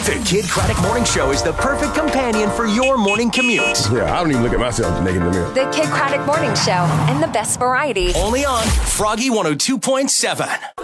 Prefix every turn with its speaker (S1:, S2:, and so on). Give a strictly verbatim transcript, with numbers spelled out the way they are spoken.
S1: The Kid Craddock Morning Show is the perfect companion for your morning commute.
S2: Yeah, I don't even look at myself naked in the mirror.
S3: The Kid Craddock Morning Show and the best variety.
S1: Only on Froggy one oh two point seven.